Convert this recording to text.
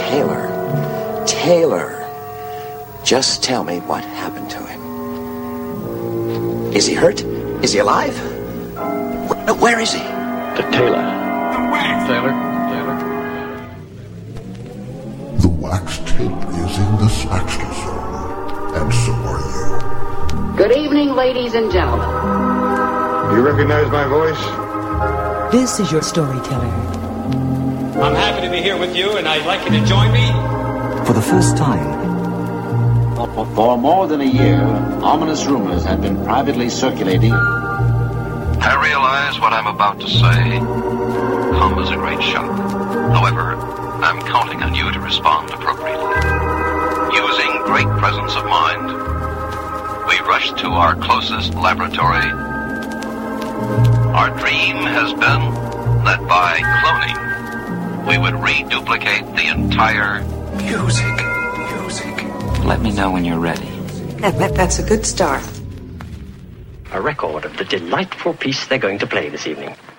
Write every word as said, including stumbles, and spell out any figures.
Taylor. Taylor. Just tell me what happened to him. Is he hurt? Is he alive? Where, where is he? The Taylor. The wax. Taylor. Taylor. The wax tape is in the Saxter Zone, and so are you. Good evening, ladies and gentlemen. Do you recognize my voice? This is your storyteller. I'm happy to be here with you, and I'd like you to join me. For the first time, for more than a year, ominous rumors had been privately circulating. I realize what I'm about to say come as a great shock. However, I'm counting on you to respond appropriately. Using great presence of mind, we rushed to our closest laboratory. Our dream has been that by cloning, we would reduplicate the entire Music. Music. let me know when you're ready. That, that, that's a good start. A record of the delightful piece they're going to play this evening.